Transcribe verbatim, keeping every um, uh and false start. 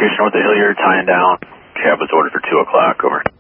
location north of Hilliard, tying down. Cab was ordered for two o'clock, over.